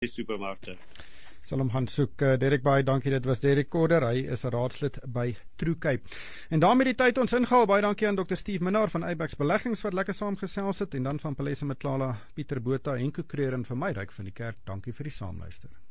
die supermarkte. Sal hom gaan soek. Derek, baie dankie, dit was Derek Korder, hy is 'n raadslid by True Cape. En daarmee die tyd ons ingehaal, baie dankie aan Dr. Steve Minnaar van Abax Beleggings wat lekker saamgesels het, en dan van Palesa Matlala, Pieter Botha en Henko Kreur en vir my Ryk van die Kerk, dankie vir die saamluister.